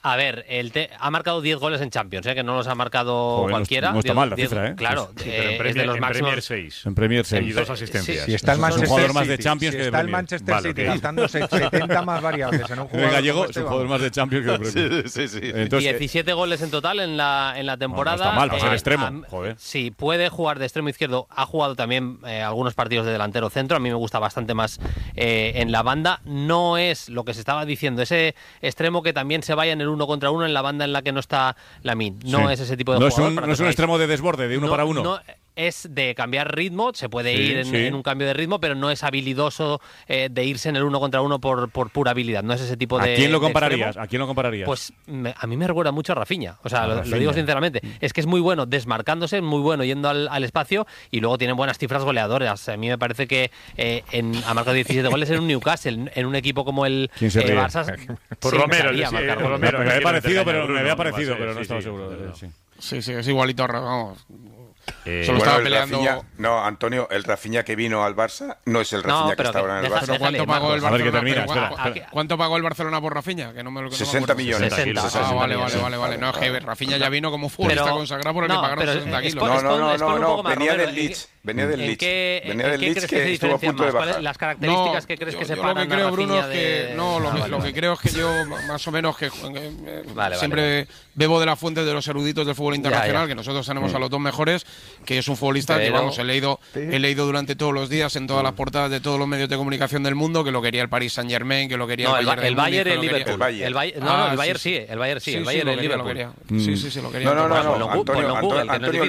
A ver, ha marcado 10 goles en Champions, que no los ha marcado cualquiera. No está mal la cifra, ¿eh? Claro, sí, pero es de los máximos. Premier 6. En Premier 6. Y 2 asistencias. Si está el Manchester es un jugador City, más de Champions que de está el Premier. Manchester City gastándose 70 más variables en un jugador. El gallego como es un jugador más de Champions que de Premier. Sí. Entonces, 17 goles en total en la temporada. No está mal, para ser extremo. Joder. Sí, puede jugar de extremo izquierdo. Ha jugado también algunos partidos de delantero centro. A mí me gusta bastante más en la banda. No es lo que se estaba diciendo, ese extremo que también se vaya en el 1 contra 1 en la banda en la que no está Lamine. No es ese tipo de jugador. No es un extremo de desborde, de 1 para 1. No, es de cambiar ritmo, se puede ir en un cambio de ritmo, pero no es habilidoso de irse en el 1 contra 1 por pura habilidad. No es ese tipo de. ¿A quién lo compararías? ¿A quién lo compararías? Pues a mí me recuerda mucho a Rafinha. O sea, lo digo sinceramente. Es que es muy bueno desmarcándose, muy bueno yendo al espacio y luego tiene buenas cifras goleadoras. A mí me parece que ha marcado 17 goles en un Newcastle, en un equipo como el Barça. Por Romero, Romero. Me había parecido, pero no estaba seguro. Sí, es igualito. Vamos. Solo estaba peleando. Rafinha, no, Antonio, el Rafinha que vino al Barça no es el Rafinha que está ahora en el Barça. ¿Pero cuánto pagó el Barcelona? ¿Cuánto pagó el Barcelona por Rafinha? Que no me lo 60 millones. 60. Vale. No, es que Rafinha ya vino como futbolista consagrado por el que pagaron 60 kilos. No, venía del Leeds. ¿En qué crees que se diferencia más? ¿Las características que crees que separan a Rafinha de...? Lo que creo es que yo, más o menos, que siempre bebo de la fuente de los eruditos del fútbol internacional, que nosotros tenemos a los dos mejores, que es un futbolista que, vamos, he leído durante todos los días en todas las portadas de todos los medios de comunicación del mundo que lo quería el Paris Saint-Germain, que lo quería el Bayern y el Liverpool. El Bayern sí, el Bayern y el Liverpool. Sí, lo quería. No, Antonio,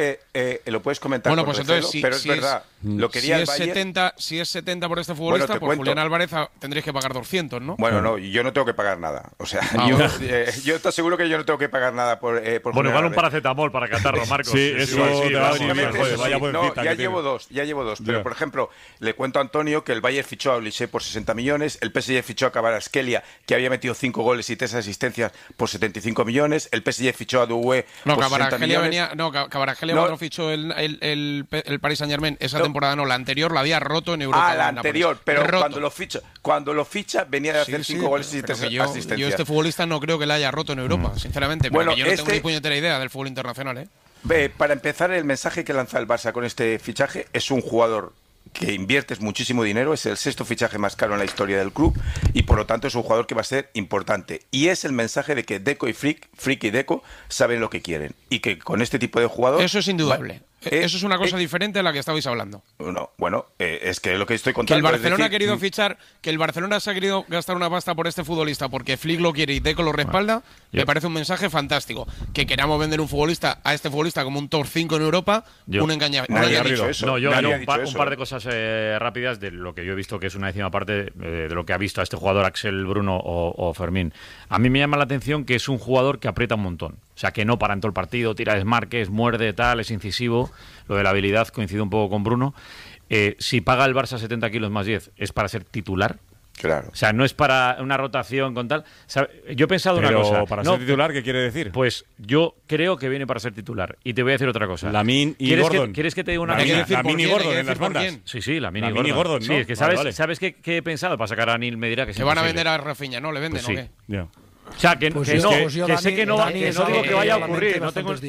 lo puedes comentar. Bueno, pues entonces, pero es verdad. Lo quería el Bayern. Si es 70 por este futbolista, por Julián Álvarez tendréis que pagar 200, ¿no? Bueno, no, yo no tengo que pagar nada. O sea, yo te aseguro que yo no tengo que pagar nada por bueno, igual un paracetamol para catarro, Marcos. Sí, eso te va a venir bien. Ya llevo dos. Pero, por ejemplo, le cuento a Antonio que el Bayern fichó a Olise por 60 millones, el PSG fichó a Kvaratskhelia, que había metido 5 goles y 3 asistencias, por 75 millones, el PSG fichó a Doué por 60 millones. Kvaratskhelia no fichó el Paris Saint-Germain esa temporada, no, la anterior la había roto en Europa. La anterior, pero cuando lo ficha venía de hacer 5 goles y 3 asistencias. Yo este futbolista no creo que la haya roto en Europa, sinceramente, porque yo no tengo ni puñetera idea del fútbol internacional, Para empezar, el mensaje que lanza el Barça con este fichaje es un jugador que inviertes muchísimo dinero, es el 6º fichaje más caro en la historia del club y por lo tanto es un jugador que va a ser importante. Y es el mensaje de que Deco y Frick y Deco saben lo que quieren y que con este tipo de jugador... Eso es indudable. Eso es una cosa diferente a la que estabais hablando. No, bueno, es que lo que estoy contando. Que el Barcelona ha querido fichar, que el Barcelona se ha querido gastar una pasta por este futbolista porque Flick lo quiere y Deco lo respalda, me parece un mensaje fantástico. Que queramos vender a este futbolista como un top 5 en Europa, un engaño. Nadie ha dicho eso. No, yo un par de cosas rápidas de lo que yo he visto, que es una décima parte de lo que ha visto a este jugador Axel Bruno o Fermín. A mí me llama la atención que es un jugador que aprieta un montón. O sea, que no para en todo el partido, tira desmarques, muerde, tal, es incisivo. Lo de la habilidad coincide un poco con Bruno. Si paga el Barça 70 kilos más 10, ¿es para ser titular? Claro. O sea, no es para una rotación con tal. Yo he pensado una cosa. ¿Para ser titular qué quiere decir? Pues yo creo que viene para ser titular. Y te voy a decir otra cosa. Lamine y Gordon. ¿Quieres que te diga una cosa? Lamine y Gordon en las bandas. Sí, Lamine y Gordon. ¿no? Sí, es que ¿sabes qué he pensado? Para sacar a Anil me dirá que se van a vender a Rafinha, ¿no? ¿Le venden pues o qué? Ya. O sea, que sé que no digo que vaya a ocurrir,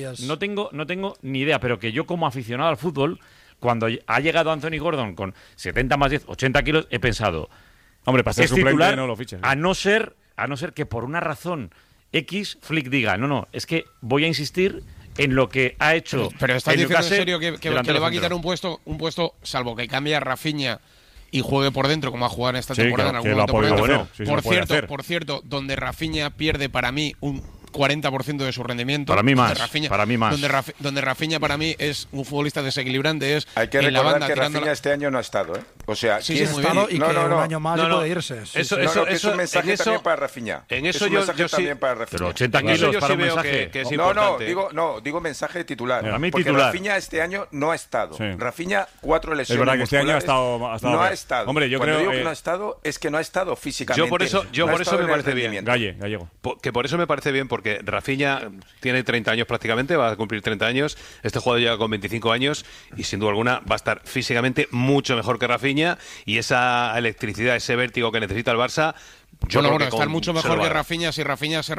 no tengo ni idea, pero que yo como aficionado al fútbol, cuando ha llegado Anthony Gordon con 70 más 10, 80 kilos, he pensado, hombre, para ser suplente titular, no lo fiches. A no ser que por una razón X Flick diga, no, es que voy a insistir en lo que ha hecho. Pero estás diciendo en serio que le va a quitar un puesto, salvo que cambie a Rafinha y juegue por dentro como ha jugado en esta temporada en algún momento por cierto, donde Rafinha pierde para mí un 40% de su rendimiento. Para mí más. Donde Rafinha para mí es un futbolista desequilibrante. Hay que recordar que Rafinha este año no ha estado, O sea, sí, muy bien. Y que un año más puede irse. Eso es un mensaje también para Rafinha. En eso yo sí. Pero 80 kilos para un mensaje. Que es importante. Digo mensaje titular. Porque Rafinha este año no ha estado. Rafinha 4 lesiones. Es verdad que este año ha estado. No ha estado. Hombre, yo creo digo que no ha estado, es que no ha estado físicamente. Yo por eso me parece bien. Gallego. Que por eso me parece bien, porque Rafinha tiene 30 años prácticamente, va a cumplir 30 años. Este jugador llega con 25 años y sin duda alguna va a estar físicamente mucho mejor que Rafinha, y esa electricidad, ese vértigo que necesita el Barça. Estar mucho mejor que Rafinha si Rafinha se